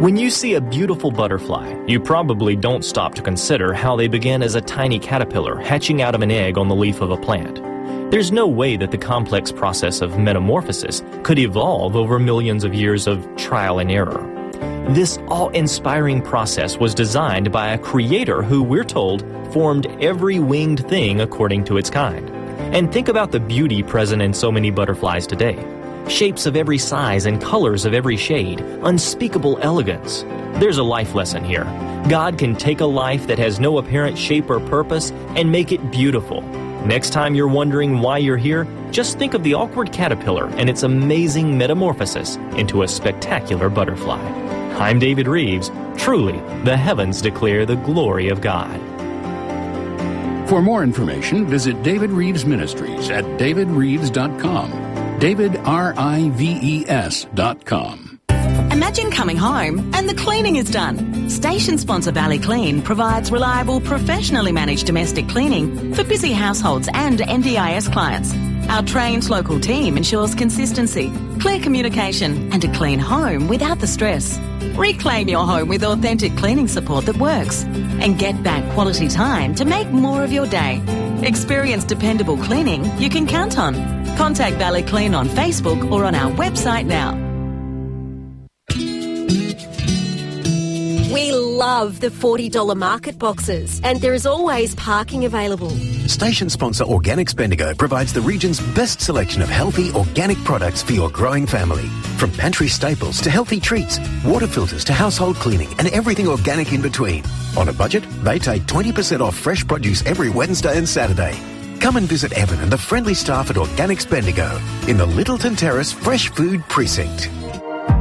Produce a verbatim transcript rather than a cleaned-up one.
When you see a beautiful butterfly, you probably don't stop to consider how they began as a tiny caterpillar hatching out of an egg on the leaf of a plant. There's no way that the complex process of metamorphosis could evolve over millions of years of trial and error. This awe-inspiring process was designed by a creator who, we're told, formed every winged thing according to its kind. And think about the beauty present in so many butterflies today. Shapes of every size and colors of every shade, unspeakable elegance. There's a life lesson here. God can take a life that has no apparent shape or purpose and make it beautiful. Next time you're wondering why you're here, just think of the awkward caterpillar and its amazing metamorphosis into a spectacular butterfly. I'm David Reeves. Truly, the heavens declare the glory of God. For more information, visit David Reeves Ministries at david reeves dot com. David, R I V E S dot com. Imagine coming home and the cleaning is done. Station sponsor Valley Clean provides reliable, professionally managed domestic cleaning for busy households and N D I S clients. Our trained local team ensures consistency, clear communication, and a clean home without the stress. Reclaim your home with authentic cleaning support that works and get back quality time to make more of your day. Experience dependable cleaning you can count on. Contact Valley Clean on Facebook or on our website now. We love the forty dollars market boxes, and there is always parking available. Station sponsor Organics Bendigo provides the region's best selection of healthy organic products for your growing family. From pantry staples to healthy treats, water filters to household cleaning, and everything organic in between. On a budget, they take twenty percent off fresh produce every Wednesday and Saturday. Come and visit Evan and the friendly staff at Organics Bendigo in the Littleton Terrace Fresh Food Precinct.